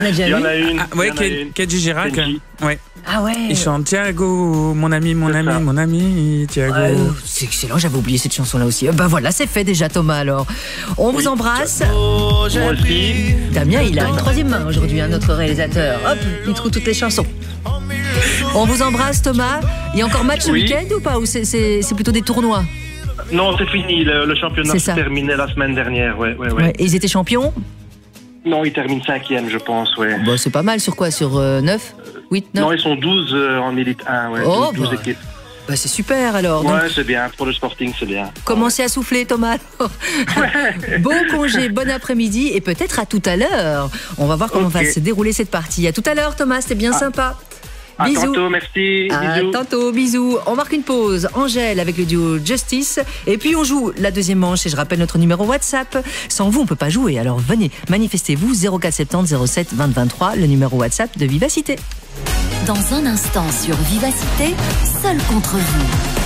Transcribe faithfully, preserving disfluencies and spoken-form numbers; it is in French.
Il y en a une. Ah, ouais, Kenji Girac. Ouais. Ah ouais. Il chante Thiago, mon ami, mon C'est ami, ça. mon ami, Thiago. Ouais, c'est excellent, j'avais oublié cette chanson-là aussi. Euh, Bah voilà, c'est fait déjà, Thomas, alors. On vous embrasse. Moi aussi. Damien, il a une troisième main aujourd'hui, hein, notre réalisateur. Hop, il trouve toutes les chansons. On vous embrasse, Thomas. Il y a encore match ce Oui. week-end ou pas? Ou c'est, c'est, c'est plutôt des tournois? Non, c'est fini. Le, le championnat C'est s'est ça. terminé la semaine dernière. Ouais, ouais, ouais. Ouais. Et ils étaient champions? Non, ils terminent cinquième, je pense. Ouais. Bon, c'est pas mal, sur quoi? Sur euh, neuf? huit, neuf? Non, ils sont douze euh, en élite un. Ouais. Oh, douze bah. équipes. Bah, c'est super alors. Donc, Ouais, c'est bien. Pour le Sporting, c'est bien. commencez à souffler, Thomas. Bon congé, bon après-midi et peut-être à tout à l'heure. On va voir comment Ok. va se dérouler cette partie. À tout à l'heure, Thomas, c'était bien sympa. À Bisous. tantôt, merci. À Bisous. tantôt, bisous. On marque une pause. Angèle avec le duo Justice. Et puis on joue la deuxième manche. Et je rappelle notre numéro WhatsApp. Sans vous, on peut pas jouer. Alors venez, manifestez-vous zéro quatre soixante-dix zéro sept vingt vingt-trois, le numéro WhatsApp de Vivacité. Dans un instant sur Vivacité, seul contre vous.